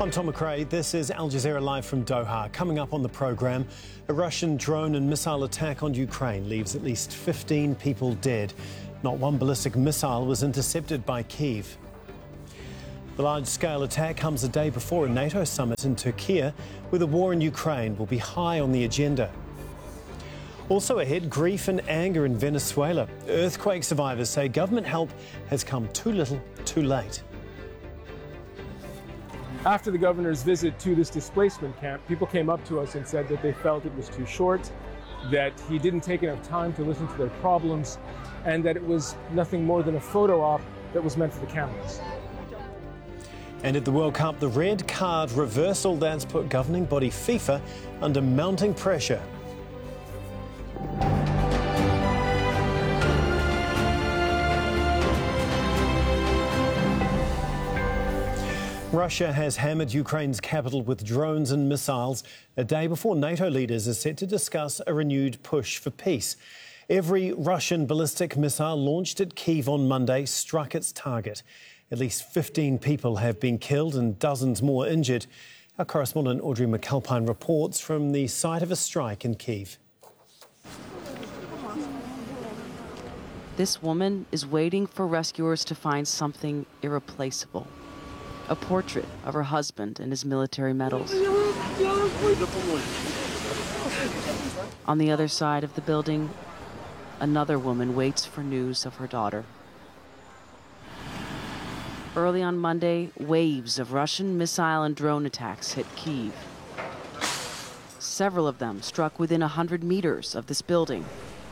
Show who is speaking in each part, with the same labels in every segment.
Speaker 1: I'm Tom McRae. This is Al Jazeera Live from Doha. Coming up on the programme, a Russian drone and missile attack on Ukraine leaves at least 15 people dead. Not one ballistic missile was intercepted by Kyiv. The large-scale attack comes a day before a NATO summit in Turkey, where the war in Ukraine will be high on the agenda. Also ahead, grief and anger in Venezuela. Earthquake survivors say government help has come too little, too late.
Speaker 2: After the governor's visit to this displacement camp, people came up to us and said that they felt it was too short, that he didn't take enough time to listen to their problems, and that it was nothing more than a photo op that was meant for the cameras.
Speaker 1: And at the World Cup, the red card reversal that's put governing body FIFA under mounting pressure. Russia has hammered Ukraine's capital with drones and missiles a day before NATO leaders are set to discuss a renewed push for peace. Every Russian ballistic missile launched at Kyiv on Monday struck its target. At least 15 people have been killed and dozens more injured. Our correspondent Audrey McAlpine reports from the site of a strike in Kyiv.
Speaker 3: This woman is waiting for rescuers to find something irreplaceable. A portrait of her husband and his military medals. On the other side of the building, another woman waits for news of her daughter. Early on Monday, waves of Russian missile and drone attacks hit Kyiv. Several of them struck within 100 meters of this building.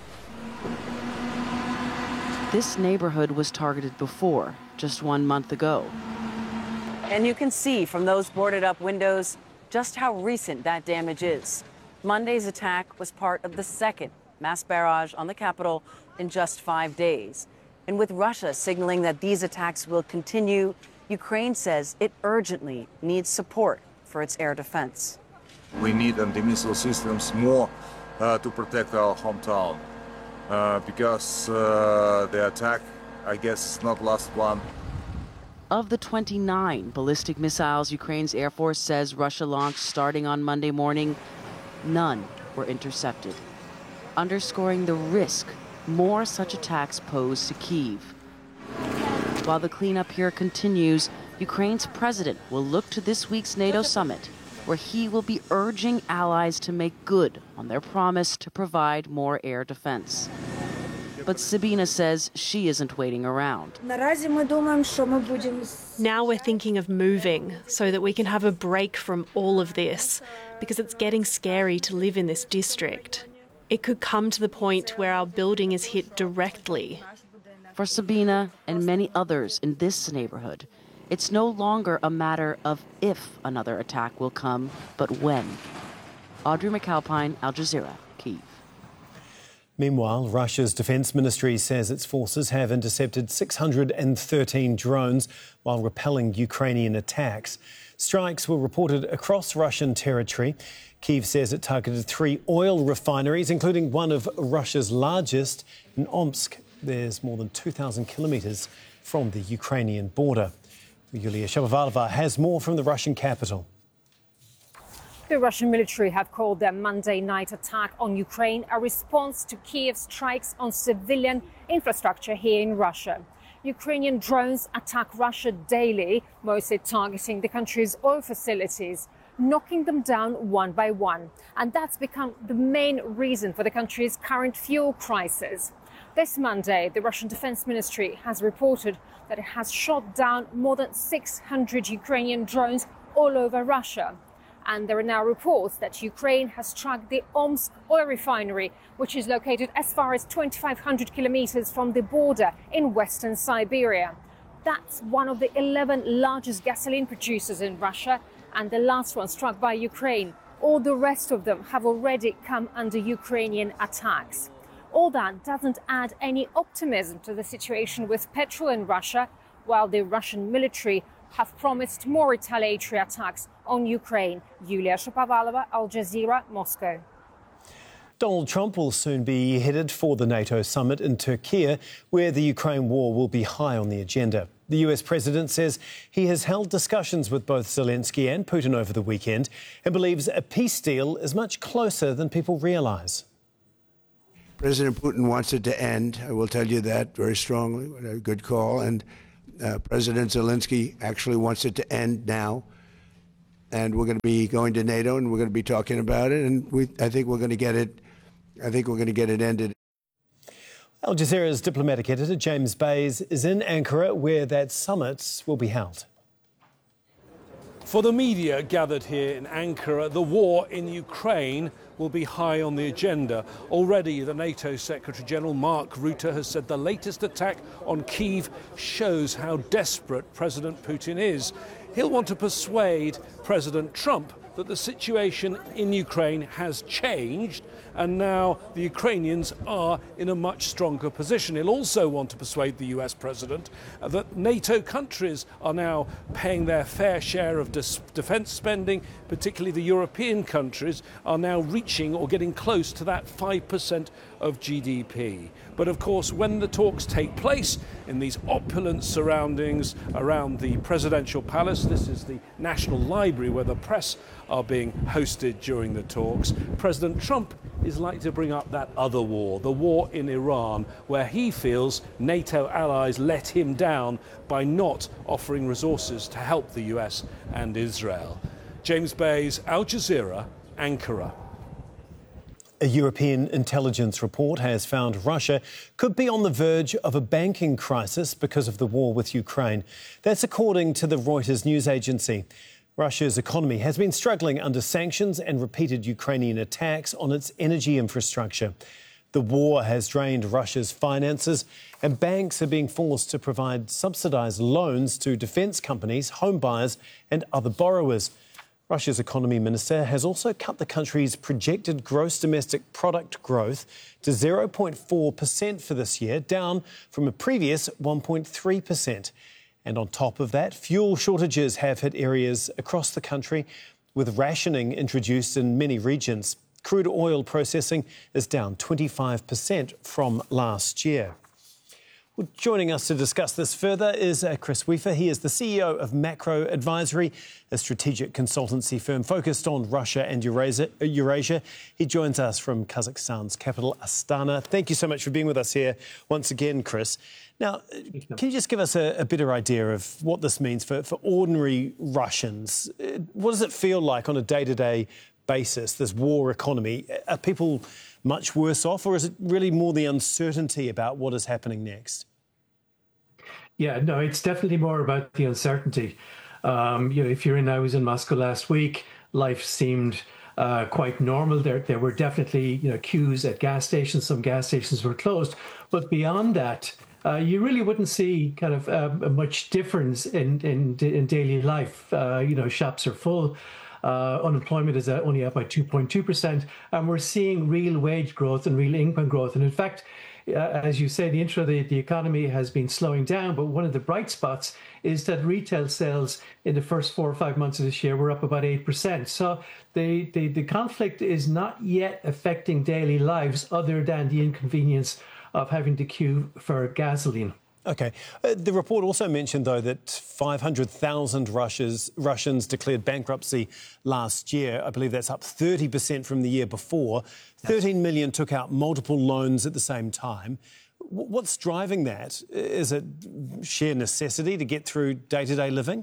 Speaker 3: This neighborhood was targeted before, just 1 month ago.
Speaker 4: And you can see from those boarded up windows just how recent that damage is. Monday's attack was part of the second mass barrage on the capital in just 5 days. And with Russia signaling that these attacks will continue, Ukraine says it urgently needs support for its air defense.
Speaker 5: We need anti-missile systems more to protect our hometown because the attack, I guess, is not last one.
Speaker 3: Of the 29 ballistic missiles Ukraine's Air Force says Russia launched starting on Monday morning, none were intercepted, underscoring the risk more such attacks pose to Kyiv. While the cleanup here continues, Ukraine's president will look to this week's NATO summit, where he will be urging allies to make good on their promise to provide more air defense. But Sabina says she isn't waiting around.
Speaker 6: Now we're thinking of moving so that we can have a break from all of this, because it's getting scary to live in this district. It could come to the point where our building is hit directly.
Speaker 3: For Sabina and many others in this neighborhood, it's no longer a matter of if another attack will come, but when. Audrey McAlpine, Al Jazeera, Kyiv.
Speaker 1: Meanwhile, Russia's defence ministry says its forces have intercepted 613 drones while repelling Ukrainian attacks. Strikes were reported across Russian territory. Kyiv says it targeted 3 oil refineries, including one of Russia's largest in Omsk. There's more than 2,000 kilometres from the Ukrainian border. Yulia Shapovalova has more from the Russian capital.
Speaker 7: The Russian military have called their Monday night attack on Ukraine a response to Kyiv's strikes on civilian infrastructure here in Russia. Ukrainian drones attack Russia daily, mostly targeting the country's oil facilities, knocking them down one by one. And that's become the main reason for the country's current fuel crisis. This Monday, the Russian Defense Ministry has reported that it has shot down more than 600 Ukrainian drones all over Russia. And there are now reports that Ukraine has struck the Omsk oil refinery, which is located as far as 2,500 kilometers from the border in western Siberia. That's one of the 11 largest gasoline producers in Russia, and the last one struck by Ukraine. All the rest of them have already come under Ukrainian attacks. All that doesn't add any optimism to the situation with petrol in Russia, while the Russian military have promised more retaliatory attacks on Ukraine. Yulia Shapovalova, Al Jazeera, Moscow.
Speaker 1: Donald Trump will soon be headed for the NATO summit in Turkey, where the Ukraine war will be high on the agenda. The US president says he has held discussions with both Zelensky and Putin over the weekend and believes a peace deal is much closer than people realise.
Speaker 8: President Putin wants it to end. I will tell you that very strongly. A good call. And President Zelensky actually wants it to end now. And we're going to be going to NATO and we're going to be talking about it. And I think we're going to get it. I think we're going to get it ended.
Speaker 1: Al Jazeera's diplomatic editor James Bays is in Ankara, where that summit will be held.
Speaker 9: For the media gathered here in Ankara, the war in Ukraine will be high on the agenda. Already, the NATO Secretary-General Mark Rutte has said the latest attack on Kyiv shows how desperate President Putin is. He'll want to persuade President Trump that the situation in Ukraine has changed and now the Ukrainians are in a much stronger position. He'll also want to persuade the US president that NATO countries are now paying their fair share of defence spending, particularly the European countries are now reaching or getting close to that 5% of GDP. But of course, when the talks take place in these opulent surroundings around the presidential palace, this is the National Library where the press are being hosted during the talks, President Trump is likely to bring up that other war, the war in Iran, where he feels NATO allies let him down by not offering resources to help the US and Israel. James Bays, Al Jazeera, Ankara.
Speaker 1: A European intelligence report has found Russia could be on the verge of a banking crisis because of the war with Ukraine. That's according to the Reuters news agency. Russia's economy has been struggling under sanctions and repeated Ukrainian attacks on its energy infrastructure. The war has drained Russia's finances, and banks are being forced to provide subsidised loans to defence companies, home buyers and other borrowers. Russia's economy minister has also cut the country's projected gross domestic product growth to 0.4% for this year, down from a previous 1.3%. And on top of that, fuel shortages have hit areas across the country, with rationing introduced in many regions. Crude oil processing is down 25% from last year. Well, joining us to discuss this further is Chris Wiefer. He is the CEO of Macro Advisory, a strategic consultancy firm focused on Russia and Eurasia. He joins us from Kazakhstan's capital, Astana. Thank you so much for being with us here once again, Chris. Now, can you just give us a better idea of what this means for ordinary Russians? What does it feel like on a day-to-day basis, this war economy? Are people much worse off, or is it really more the uncertainty about what is happening next?
Speaker 10: Yeah, no, it's definitely more about the uncertainty. If I was in Moscow last week, life seemed quite normal. There were definitely queues at gas stations. Some gas stations were closed, but beyond that, you really wouldn't see kind of much difference in daily life. Shops are full. Unemployment is only up by 2.2%, and we're seeing real wage growth and real income growth. And in fact, as you say, the economy has been slowing down, but one of the bright spots is that retail sales in the first 4 or 5 months of this year were up about 8%. So the conflict is not yet affecting daily lives other than the inconvenience of having to queue for gasoline.
Speaker 1: OK. The report also mentioned, though, that 500,000 Russians declared bankruptcy last year. I believe that's up 30% from the year before. 13 million took out multiple loans at the same time. What's driving that? Is it sheer necessity to get through day-to-day living?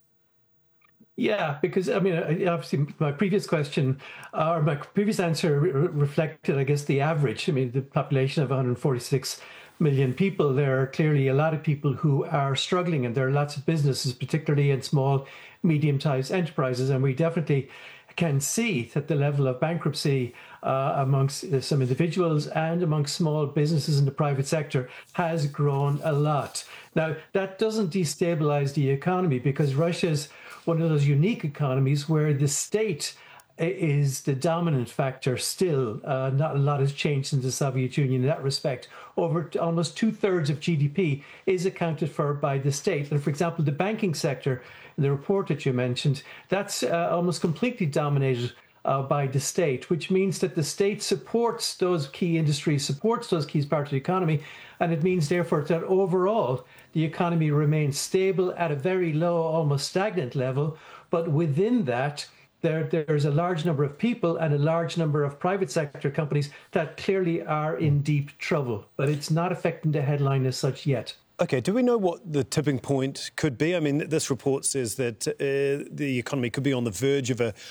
Speaker 10: Yeah, because, obviously my previous question, or my previous answer reflected, I guess, the average. The population of 146 million people, there are clearly a lot of people who are struggling, and there are lots of businesses, particularly in small, medium-sized enterprises, and we definitely can see that the level of bankruptcy amongst some individuals and amongst small businesses in the private sector has grown a lot. Now, that doesn't destabilize the economy, because Russia's one of those unique economies where the state is the dominant factor still. Not a lot has changed since the Soviet Union in that respect. Over almost 2/3 of GDP is accounted for by the state. And for example, the banking sector, in the report that you mentioned, that's almost completely dominated by the state, which means that the state supports those key industries, supports those key parts of the economy, and it means, therefore, that overall the economy remains stable at a very low, almost stagnant level. But within that, there's a large number of people and a large number of private sector companies that clearly are in deep trouble. But it's not affecting the headline as such yet.
Speaker 1: OK, do we know what the tipping point could be? I mean, this report says that the economy could be on the verge of a